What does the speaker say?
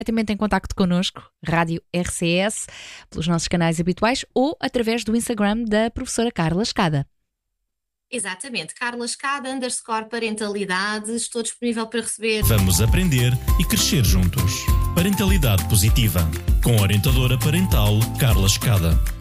também em contacto connosco, Rádio RCS, pelos nossos canais habituais ou através do Instagram da professora Carla Escada. Exatamente, Carla Escada, _parentalidade, estou disponível para receber. Vamos aprender e crescer juntos. Parentalidade Positiva, com a orientadora parental Carla Escada.